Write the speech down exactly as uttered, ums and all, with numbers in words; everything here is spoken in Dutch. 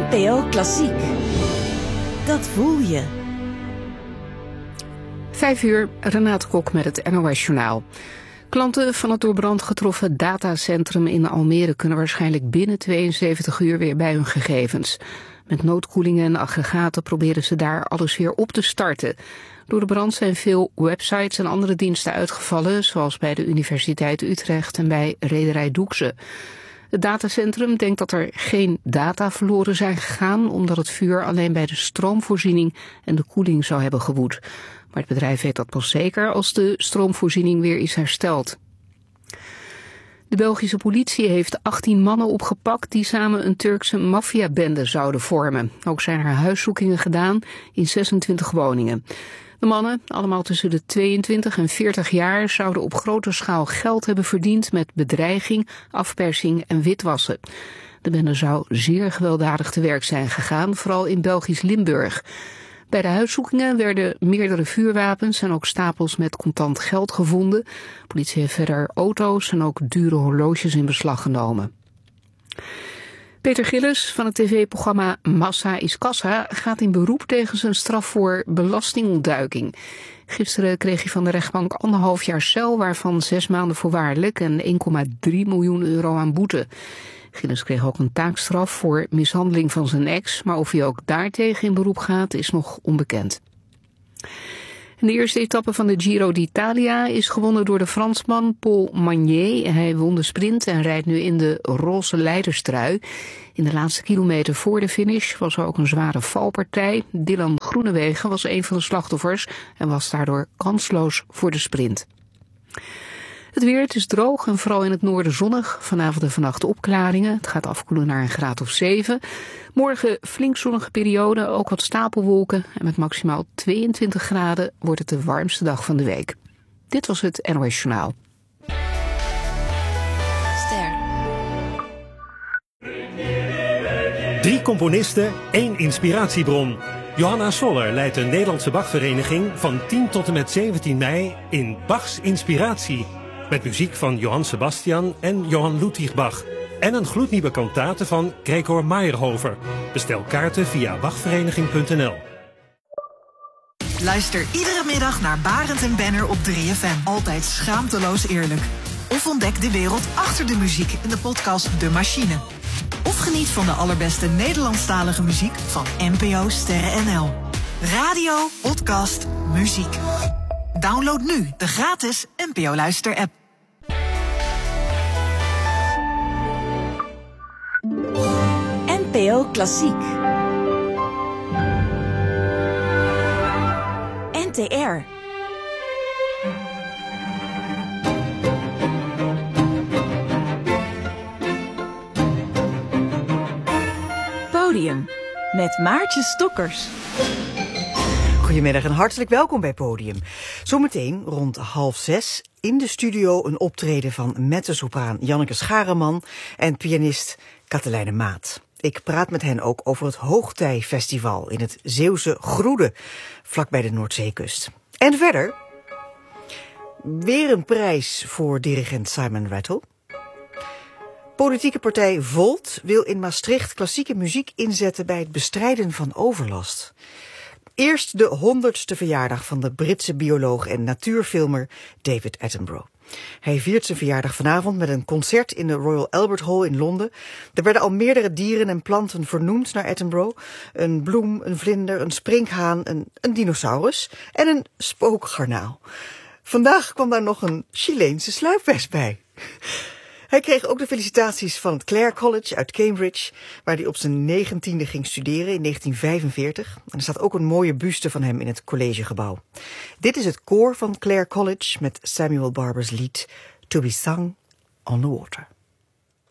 N P O Klassiek. Dat voel je. Vijf uur, Renate Kok met het N O S-journaal. Klanten van het door brand getroffen datacentrum in Almere kunnen waarschijnlijk binnen tweeënzeventig uur weer bij hun gegevens. Met noodkoelingen en aggregaten proberen ze daar alles weer op te starten. Door de brand zijn veel websites en andere diensten uitgevallen, zoals bij de Universiteit Utrecht en bij Rederij Doekse. Het datacentrum denkt dat er geen data verloren zijn gegaan, omdat het vuur alleen bij de stroomvoorziening en de koeling zou hebben gewoed. Maar het bedrijf weet dat pas zeker als de stroomvoorziening weer is hersteld. De Belgische politie heeft achttien mannen opgepakt die samen een Turkse maffiabende zouden vormen. Ook zijn er huiszoekingen gedaan in zesentwintig woningen. De mannen, allemaal tussen de tweeëntwintig en veertig jaar, zouden op grote schaal geld hebben verdiend met bedreiging, afpersing en witwassen. De bende zou zeer gewelddadig te werk zijn gegaan, vooral in Belgisch Limburg. Bij de huiszoekingen werden meerdere vuurwapens en ook stapels met contant geld gevonden. De politie heeft verder auto's en ook dure horloges in beslag genomen. Peter Gillis van het tv-programma Massa is Kassa gaat in beroep tegen zijn straf voor belastingontduiking. Gisteren kreeg hij van de rechtbank anderhalf jaar cel, waarvan zes maanden voorwaardelijk en één komma drie miljoen euro aan boete. Gillis kreeg ook een taakstraf voor mishandeling van zijn ex, maar of hij ook daartegen in beroep gaat is nog onbekend. De eerste etappe van de Giro d'Italia is gewonnen door de Fransman Paul Magnier. Hij won de sprint en rijdt nu in de roze leiderstrui. In de laatste kilometer voor de finish was er ook een zware valpartij. Dylan Groenewegen was een van de slachtoffers en was daardoor kansloos voor de sprint. Het weer, het is droog en vooral in het noorden zonnig. Vanavond en vannacht opklaringen. Het gaat afkoelen naar een graad of zeven. Morgen flink zonnige periode, ook wat stapelwolken. En met maximaal tweeëntwintig graden wordt het de warmste dag van de week. Dit was het N O S Journaal. Ster. Drie componisten, één inspiratiebron. Johanna Soller leidt de Nederlandse Bachvereniging van tien tot en met zeventien mei in Bachs Inspiratie. Met muziek van Johann Sebastian en Johann Ludwig Bach. En een gloednieuwe kantate van Gregor Meyerhofer. Bestel kaarten via bachvereniging punt n l. Luister iedere middag naar Barend en Benner op drie F M. Altijd schaamteloos eerlijk. Of ontdek de wereld achter de muziek in de podcast De Machine. Of geniet van de allerbeste Nederlandstalige muziek van N P O Sterren N L. Radio, podcast, muziek. Download nu de gratis N P O Luister-app. N P O Klassiek. N T R. Podium. Met Maartje Stokkers. Goedemiddag en hartelijk welkom bij Podium. Zometeen rond half zes in de studio een optreden van mezzosopraan Janneke Schareman en pianist Katelijne Maat. Ik praat met hen ook over het Hoogtijfestival in het Zeeuwse Groede, vlakbij de Noordzeekust. En verder weer een prijs voor dirigent Simon Rattle. Politieke partij Volt wil in Maastricht klassieke muziek inzetten bij het bestrijden van overlast. Eerst de honderdste verjaardag van de Britse bioloog en natuurfilmer David Attenborough. Hij viert zijn verjaardag vanavond met een concert in de Royal Albert Hall in Londen. Er werden al meerdere dieren en planten vernoemd naar Attenborough. Een bloem, een vlinder, een sprinkhaan, een, een dinosaurus en een spookgarnaal. Vandaag kwam daar nog een Chileense sluipwesp bij. Hij kreeg ook de felicitaties van het Clare College uit Cambridge, waar hij op zijn negentiende ging studeren in negentien vijfenveertig. En er staat ook een mooie buste van hem in het collegegebouw. Dit is het koor van Clare College met Samuel Barber's lied To Be Sung on the Water.